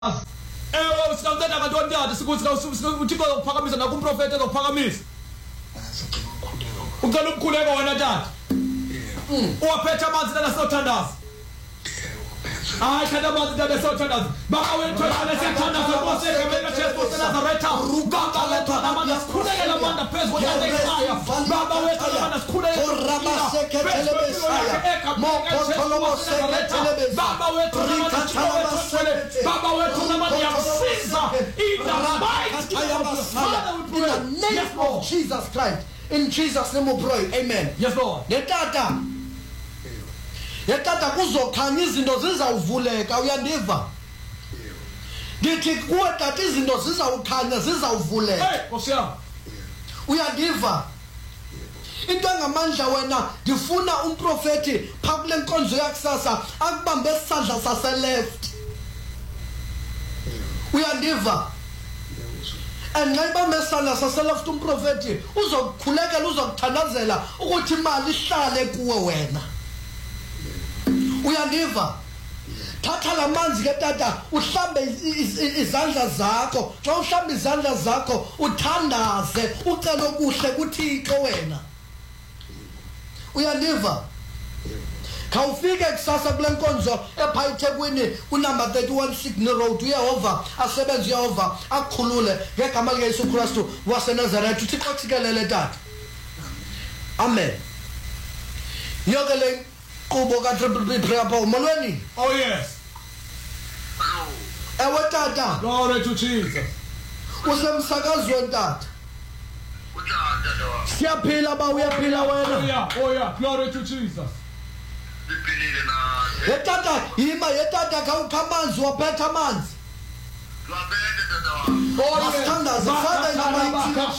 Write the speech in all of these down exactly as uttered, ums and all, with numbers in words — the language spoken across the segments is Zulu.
Eh usikawuthatha kantoni tata sikuthi uThixo uzokuphakamisa nakumprofeti ezokuphakamisa. Ucela ukukhuleka wena tata. Uwaphethe amanzi tata sothandaza. Hayi khanda amanzi tata sothandaza. Baba wethu ala siyathandaza Nkosi egameni Jesu Nazareth. Baba wethu amanda sikhulekela amanda phezulu kwekhaya. Baba wethu amanda sikhulekela Baba wethu Baba wethu amanda yakusiza in the mighty name of Father we pray. In the name of Jesus Christ. In Jesus' name we pray. Amen. Yes, Lord. Netata. Netata kuzokhanya izinto zizawuvuleka uyandiva. Ngithi kuwe tata izinto zizawukhanya zizawuvuleka. Hey, Nkosi. Uyandiva. Into engamandla wena ngifuna umprofeti phakule nkonzo yakusasa akubambe isandla sase left. Uyandiva. Angiba mesala sasela futhi umprofeti uzokukhulekela uzokuthandazela ukuthi imali ihlale kuwe wena. Uyandiva? Thatha lamanzi ke tata uhlambe izandla zakho. Xa uhlamba izandla zakho uthandaze ucela okuhle kuThixo wena. Uyandiva? Khawufike kusasa kule nkonzo epha eThekwini unumber thirty-one Signal Road uYehova asebenza uYehova akukhulule ngegama likaYesu Kristu waseNazaretha uThixo tsikelele tata. Amen. Yokele kubo ka triple B prayer power molweni. Oh yes. Ewe tata. Glory to Jesus. Usemsakazweni tata. Utata. Siyaphila ba uyaphila wena. Oh yeah, oh yeah, glory to Jesus. Yetata yima yetata khawukhamanzi waphetha amanzi. Oh yes. Thandaza Father in the mighty name of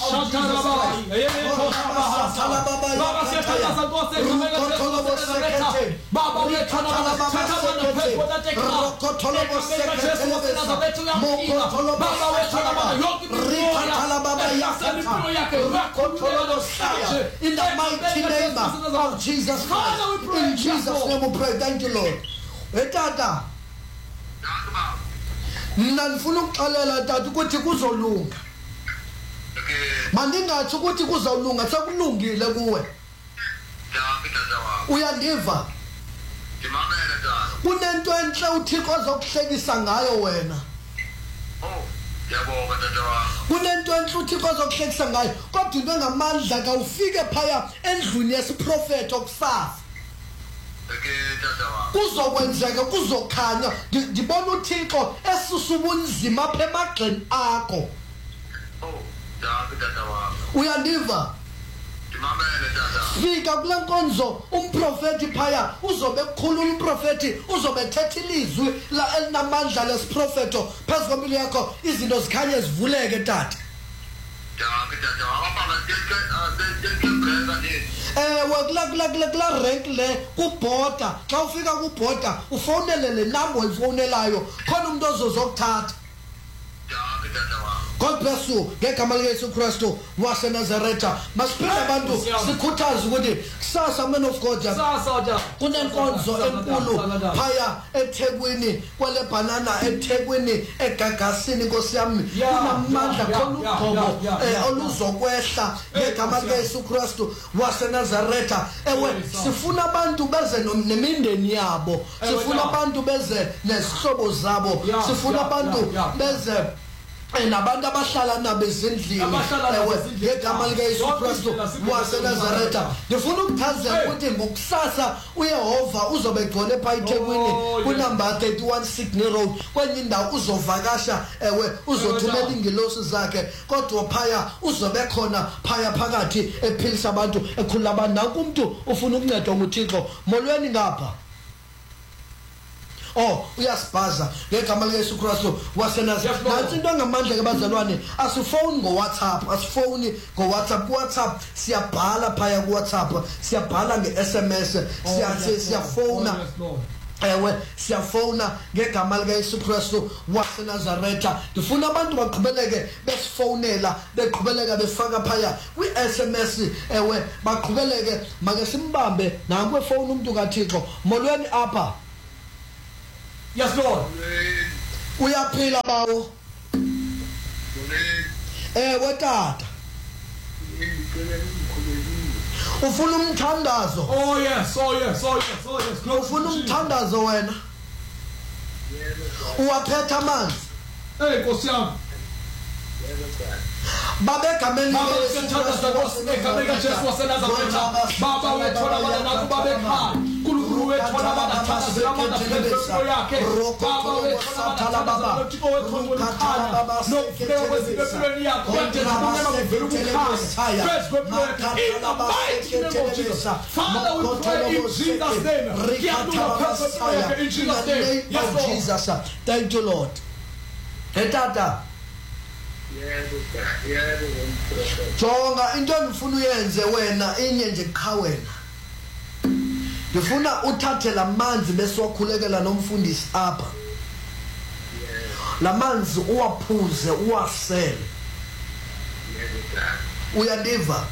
Jesus Christ. In Jesus' name we pray. Thank you, Lord. Yetata. Mina ngifuna ukuxolela tata ukuthi kuzolunga. Mandingathi ukuthi kuzolunga sekulungile kuwe. Uyandiva? Kunento enhle uThixo ozokuhlekisa ngayo wena. Kunento enhle uThixo ozokuhlekisa ngayo. Kodwa into engamandla ka ufike phaya endluni yesiprofeti okusasa. Kuzokwenzeka kuzokhanya ngibona uThixo esusa ubunzima apha emagxeni akho. Uyandiva? Fika kule nkonzo umprofeti phaya uzobe ekukhulula umprofeti uzobe ethetha ilizwi la elinamandla lesiprofeto phezu kwempilo yakho izinto zikhanye zivuleke tata. Eh wakla kla kla kla rank le kubhoda xa ufika kubhoda ufonele le number oyifonelayo khona umuntu ozozokuthatha. God bless you ngegama likaYesu Kristu waseNazaretha. Masiphinde abantu sikhuthaze ukuthi kusasa man of God sasa kunenkonzo enkulu phaya eThekwini kwele banana eThekwini eGagasini Nkosi yami kunamandla khona ugqobo oluzokwehla ngegama likaYesu Kristu waseNazaretha. Ewe sifuna abantu beze nemindeni yabo, sifuna abantu beze nezihlobo zabo, sifuna abantu beze nabantu abahlala nabo ezindlini ewe ngegama likaYesu Kristu waseNazaretha. Ngifuna ukuchazela ukuthi ngokusasa uYehova uzobe egcwele pha eThekwini kunumber thirty-one Signal Road kwenye indawo uzovakasha ewe uzothumela ingilosi zakhe kodwa phaya uzobe khona phaya phakathi ephilisa abantu ekhulula abantu. Nanku umuntu ufuna ukuncedwa nguThixo molweni ngapha. Oh uyasibhaza ngegama likaYesu Kristu waseNazaretha. Nansi into engamandla ke bazalwane asifone ngo WhatsApp asifone ngo WhatsApp ku WhatsApp siyabhala phaya ku WhatsApp siyabhala nge-S M S siyathi siyafona ewe siyafona ngegama likaYesu Kristu waseNazaretha. Ngifuna abantu baqhubeleke besifonela beqhubeleka befaka phaya kwi-S M S ewe baqhubeleke make simbambe nanku efone umuntu kaThixo molweni apha. Yes Lord. Uyaphila bawo. Ewe tata. Ufuna umthandazo. Oh yes, oh yes, oh yes, oh yes. Ufuna umthandazo wena. Uwaphetha amanzi. Hey Nkosi yami. Baba egameni Baba siyathandaza Nkosi egameni kaJesu waseNazaretha. Baba wethu nabana nakuba bekhaya. Nkulunkulu wethu nabana thandaza amandla phezulu yakhe. Baba wethu nabana thandaza uThixo wethu ngokukhanya. Nokufika kwezempilweni yakho. Kwenza ubunema kuvela ukukhanya. Phezu kwempilo yakhe. In the mighty name of Jesus. Father, we pray in Jesus' name. Ngiyaduma phezu kwempilo yakhe in Jesus' name. Yes, Lord. Jesus. Thank you, Lord. Hey tata. Jonga into endifuna uyenze wena inye nje qha wena. Ngifuna uthathe lamanzi bese wakhulekela nomfundisi apha. Lamanzi uwaphuze uwasele. Uyandiva?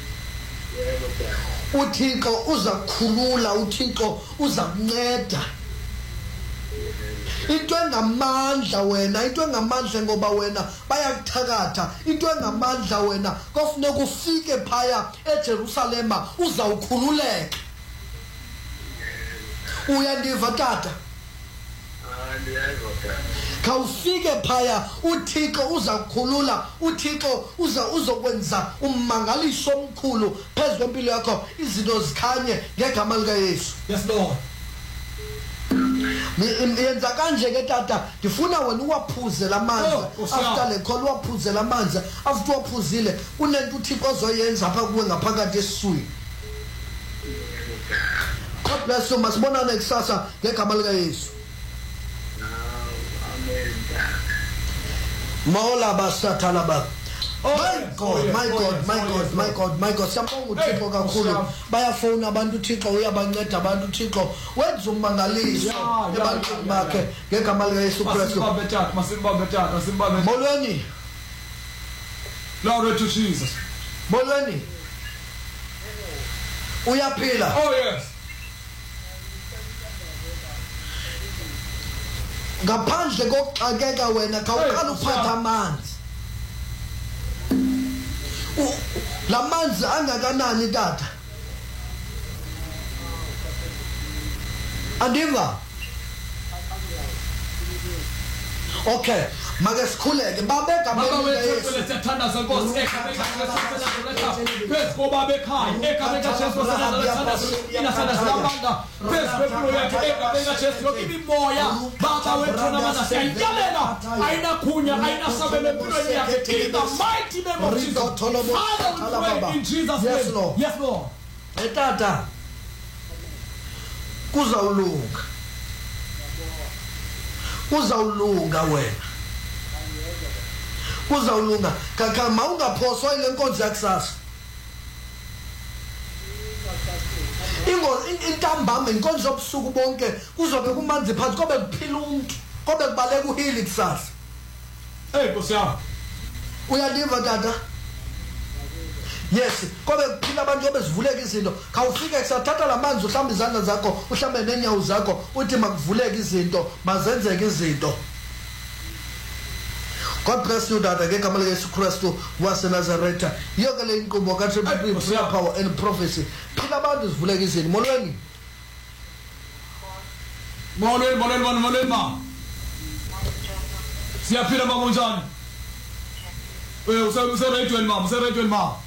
uThixo uza kukhulula, uThixo uza kunceda. Into engamandla wena, into engamandla ngoba wena bayakuthakatha, into engamandla wena kofuneka ufike phaya eJerusalema uzawukhululeka. Uyandiva tata? Khawufike phaya uThixo uza kukhulula, uThixo uza uzokwenza ummangaliso omkhulu phezu kwempilo yakho, izinto zikhanye ngegama lika Yesu. Yes Lord. Yenza kanje ke tata, ndifuna wena uwaphuze lamanzi. After le call uwaphuze lamanzi, after uwaphuzile kunento uThixo ozoyenza apha kuwe ngaphakathi esiswini. God bless you, masibonane kusasa ngegama lika Yesu. Mola basathala baba. My God, my God, my God, my God, my God. Siyabonga uThixo kakhulu. Bayafona abantu uThixo uyabanceda abantu uThixo. Wenza umangaliso ebantwini bakhe ngegama lika Yesu Kristu. Masibabethatha, masibabethatha, masibabethatha. Molweni. Glory to Jesus. Molweni. Uyaphila. Oh yes. Ngaphandle kokuxakeka wena khawuqala uphatha amanzi. Lamanzi angakanani tata? Andiva? Okay, make sikhuleke babeka baba wethu siyathandaza Nkosi ekhaya phezu koba bekhaya ekhaya kaJesu waseNazaretha phezu kwempilo yakhe ekhaya kaJesu yonke imimoya baba wethu namana siyayiyalela ayinakhunya ayinasabelo empilweni yakhe in the mighty name of Jesus. Father, we pray in Jesus' name. Yes Lord. Yes Lord. Etata kuzawulunga, kuzawulunga wena, kuzawulunga kaka mawungaphoswa ile nkonzo yakusasa. Ingo intambama inkonzo obusuku bonke kuzobe kumanzi phansi kobe kuphila umuntu, kobe kubaleka uhili kusasa. Hey Nkosi yami. Uyaliva tata? Yes, kobe kuphila abantu obezivuleka izinto. Khawufike kusathatha lamanzi uhlamba izandla zakho, uhlambe nenyawo zakho, uthi makuvuleke izinto, mazenzeke izinto. God bless you tata ngegama lika Yesu Kristu waseNazaretha. Yonke le inkqubo ka-Triple Power and Prophecy. Phila abantu zivuleke izinto. Molweni. Molweni, molweni, molweni, molweni ma. Siyaphila mama unjani? Eh use radio mama, use radio mama.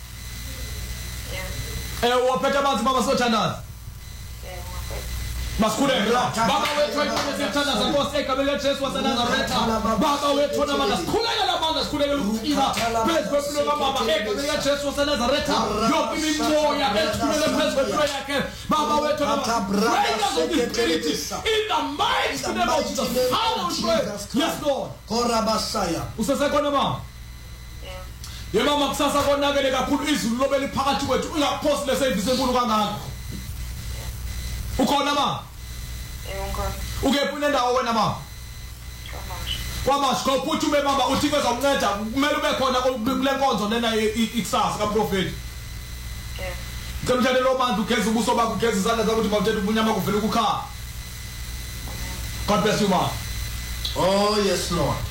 Eh waphetha amanzi mama sothandaza. Masikhuleke baba wethu wethu siyathandaza Nkosi ekhaya kaJesu waseNazaretha. Baba wethu namana sikhuleke lamandla sikhuleke ukuphila phezu kwempilo kamama ekhaya kaJesu waseNazaretha. Yonke imimoya ethulele phezu kwempilo yakhe baba wethu namana in the mighty name of Jesus. Hallelujah. Yes Lord. Korabasaya. Usesekhona mama? Ye mama kusasa konakele kakhulu izulu lobe liphakathi kwethu ungaphosi lesevisi enkulu kangaka. Ukhona ma? Ukephi nendawo wena ma? Kwamasho kophuthube mama uthi bezomnceda kumele ube khona kule nkonzo lena ikusasa kaprofeti. Ngicela lo manzi ugeza ubuso bakho ugeza izandla zakho uthi mawuthethe ubunyama kuvela ukukhala. God bless you ma. Oh yes Lord.